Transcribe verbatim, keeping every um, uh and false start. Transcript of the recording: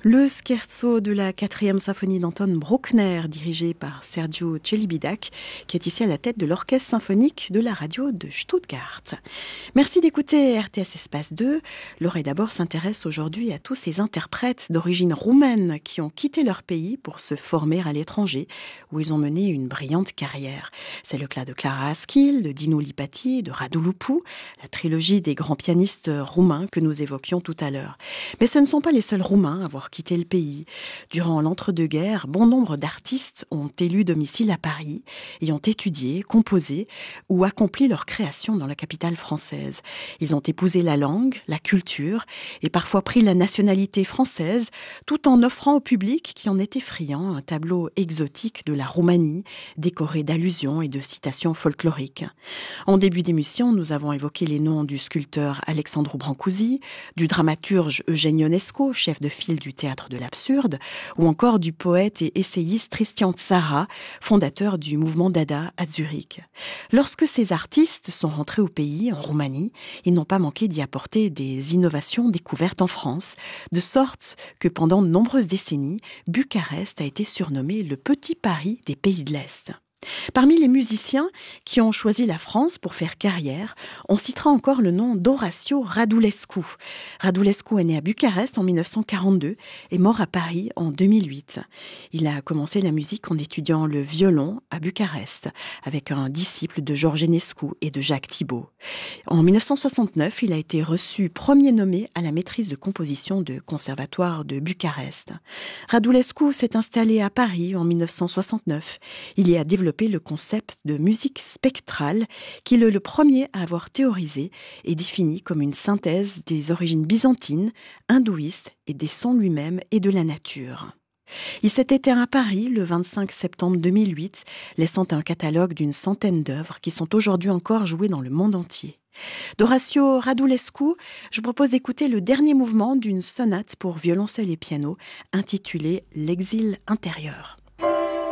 Le scherzo de la quatrième symphonie d'Anton Bruckner, dirigé par Sergiu Celibidache, qui est ici à la tête de l'orchestre symphonique de la radio de Stuttgart. Merci d'écouter R T S Espace deux. L'oreille d'abord s'intéresse aujourd'hui à tous ces interprètes d'origine roumaine qui ont quitté leur pays pour se former à l'étranger, où ils ont mené une brillante carrière. C'est le cas de Clara Aschil, de Dinu Lipati, de Radu Lupu, la trilogie des grands pianistes roumains que nous évoquions tout à l'heure. Mais ce ne sont pas les seuls roumains à avoir quitté le pays. Durant l'entre-deux-guerres, bon nombre d'artistes ont élu domicile à Paris et ont étudié, composé ou accompli leur création dans la capitale française. Ils ont épousé la langue, la culture et parfois pris la nationalité française, tout en offrant au public qui en était friand un tableau exotique de la Roumanie, décoré d'allusions et de citations folkloriques. En début d'émission, nous avons évoqué les noms du sculpteur Alexandru Brancusi, du dramaturge Eugène Ionesco, chef de file du théâtre de l'absurde, ou encore du poète et essayiste Tristan Tzara, fondateur du mouvement Dada à Zurich. Lorsque ces artistes sont rentrés au pays, en Roumanie, ils n'ont pas manqué d'y apporter des innovations découvertes en France, de sorte que pendant de nombreuses décennies, Bucarest a été surnommé le petit Paris des pays de l'Est. Parmi les musiciens qui ont choisi la France pour faire carrière, on citera encore le nom d'Horacio Radulescu. Radulescu est né à Bucarest en mille neuf cent quarante-deux et mort à Paris en deux mille huit. Il a commencé la musique en étudiant le violon à Bucarest, avec un disciple de Georges Enescu et de Jacques Thibaud. En mille neuf cent soixante-neuf, il a été reçu premier nommé à la maîtrise de composition du Conservatoire de Bucarest. Radulescu s'est installé à Paris en mille neuf cent soixante-neuf. Il y a développé le concept de musique spectrale qu'il est le premier à avoir théorisé et défini comme une synthèse des origines byzantines, hindouistes et des sons lui-même et de la nature. Il s'est éteint à Paris le vingt-cinq septembre deux mille huit, laissant un catalogue d'une centaine d'œuvres qui sont aujourd'hui encore jouées dans le monde entier. D'Horacio Radulescu, je propose d'écouter le dernier mouvement d'une sonate pour violoncelle et piano intitulée « L'exil intérieur ».